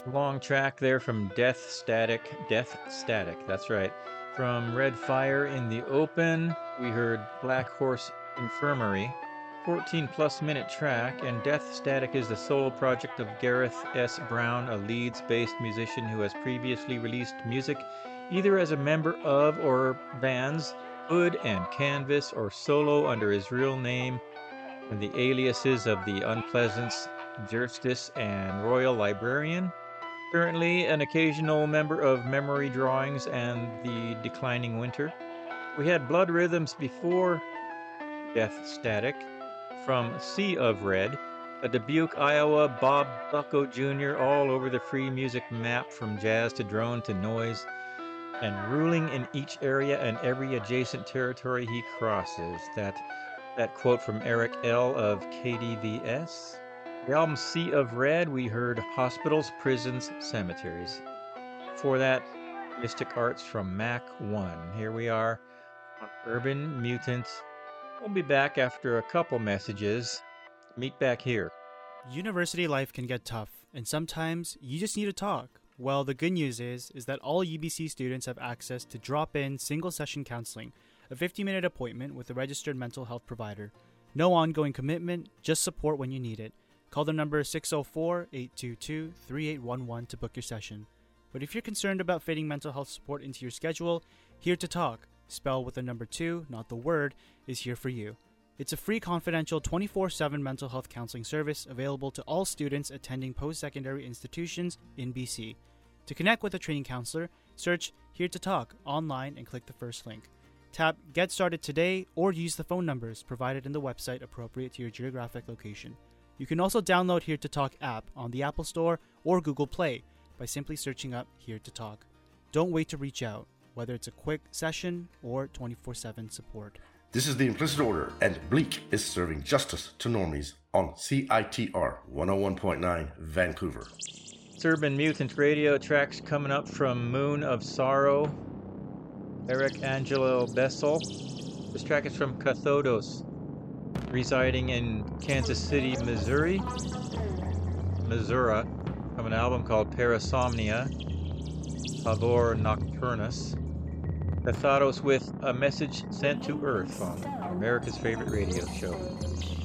Long track there from Death Static. Death Static, that's right. From Red Fire in the Open, we heard Black Horse Infirmary. 14 plus minute track, and Death Static is the solo project of Gareth S. Brown, a Leeds based musician who has previously released music either as a member of or bands Hood and Canvas or solo under his real name and the aliases of the Unpleasance, Justice, and Royal Librarian. Currently an occasional member of Memory Drawings and the Declining Winter. We had Blood Rhythms before Death Static from Sea of Red, a Dubuque, Iowa Bob Bucko Jr. all over the free music map from jazz to drone to noise, and ruling in each area and every adjacent territory he crosses. That quote from Eric L. of KDVS. The album Sea of Red, we heard Hospitals, Prisons, Cemeteries. For that, Mystic Arts from Mac 1. Here we are on Urban Mutant. We'll be back after a couple messages. Meet back here. University life can get tough, and sometimes you just need to talk. Well, the good news is that all UBC students have access to drop-in single-session counseling, a 50-minute appointment with a registered mental health provider. No ongoing commitment, just support when you need it. Call the number 604-822-3811 to book your session. But if you're concerned about fitting mental health support into your schedule, Here to Talk, spell with the number 2, not the word, is here for you. It's a free, confidential, 24/7 mental health counseling service available to all students attending post-secondary institutions in BC. To connect with a training counselor, search Here to Talk online and click the first link. Tap Get Started Today or use the phone numbers provided in the website appropriate to your geographic location. You can also download Here to Talk app on the Apple Store or Google Play by simply searching up Here to Talk. Don't wait to reach out, whether it's a quick session or 24/7 support. This is the Implicit Order, and Bleak is serving justice to normies on CITR 101.9 Vancouver. It's Urban Mutant Radio. Tracks coming up from Moon of Sorrow, Eric Angelo Bessel. This track is from Cathodos, residing in Kansas City, Missouri, from an album called Parasomnia, Pavor Nocturnus. Cathodos with A Message Sent to Earth on America's favorite radio show.